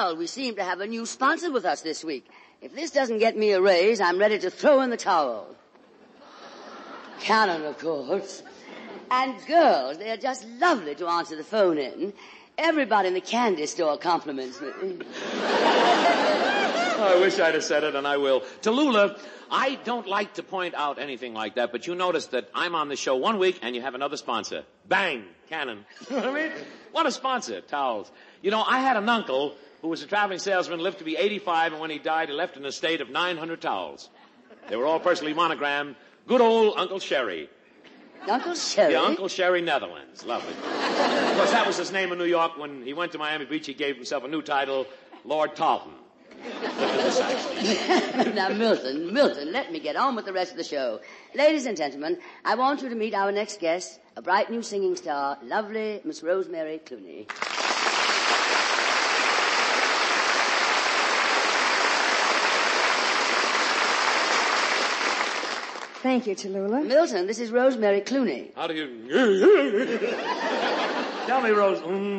Well, we seem to have a new sponsor with us this week. If this doesn't get me a raise, I'm ready to throw in the towel. Cannon, of course. And girls, they are just lovely to answer the phone in. Everybody in the candy store compliments me. I wish I'd have said it, and I will. Tallulah, I don't like to point out anything like that, but you notice that I'm on the show one week and you have another sponsor. Bang, Cannon. You know what I mean? What a sponsor, towels. You know, I had an uncle who was a traveling salesman, lived to be 85, and when he died, he left an estate of 900 towels. They were all personally monogrammed. Good old Uncle Sherry. Uncle Sherry? Yeah, Uncle Sherry Netherlands. Lovely. Of course, that was his name in New York. When he went to Miami Beach, he gave himself a new title, Lord Tarleton. Now, Milton, let me get on with the rest of the show. Ladies and gentlemen, I want you to meet our next guest, a bright new singing star, lovely Miss Rosemary Clooney. Thank you, Tallulah. Milton, this is Rosemary Clooney. How do you... Tell me, Rose.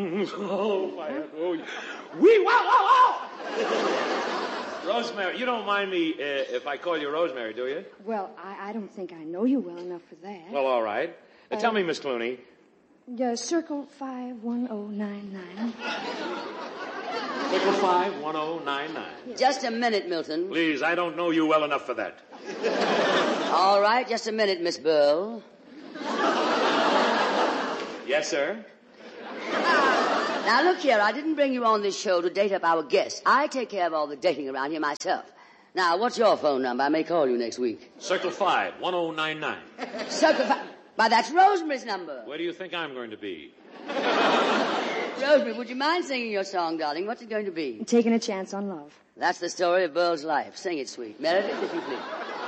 Wee, wow, wow, wow! Rosemary, you don't mind me if I call you Rosemary, do you? Well, I don't think I know you well enough for that. Well, all right. Tell me, Miss Clooney. Circle 51099. Circle 51099. Just a minute, Milton. Please, I don't know you well enough for that. All right, just a minute, Miss Burl. Yes, sir? Now, look here, I didn't bring you on this show to date up our guests. I take care of all the dating around here myself. Now, what's your phone number? I may call you next week. Circle 51099. Circle 5... Why, that's Rosemary's number. Where do you think I'm going to be? Rosemary, would you mind singing your song, darling? What's it going to be? Taking a chance on love. That's the story of Burl's life. Sing it, sweet. Meredith, if you please.